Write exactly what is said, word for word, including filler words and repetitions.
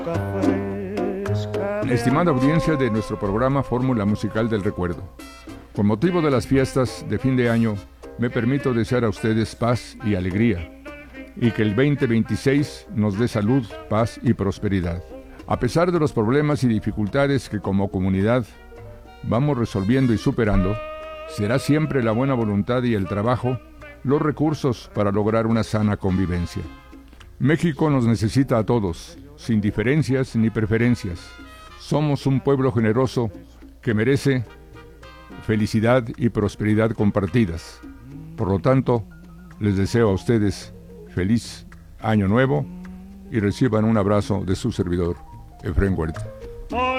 Estimada audiencia de nuestro programa Fórmula Musical del Recuerdo, con motivo de las fiestas de fin de año, me permito desear a ustedes paz y alegría, y que el veinte veintiséis nos dé salud, paz y prosperidad. A pesar de los problemas y dificultades que como comunidad vamos resolviendo y superando, será siempre la buena voluntad y el trabajo los recursos para lograr una sana convivencia. México nos necesita a todos, sin diferencias ni preferencias. Somos un pueblo generoso que merece felicidad y prosperidad compartidas. Por lo tanto, les deseo a ustedes feliz año nuevo y reciban un abrazo de su servidor, Efraín Huerta.